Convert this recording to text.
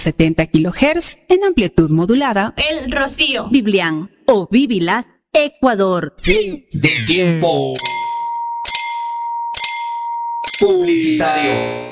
70 kHz en amplitud modulada. El Rocío. Biblián o Bibilac, Ecuador. Fin del tiempo publicitario.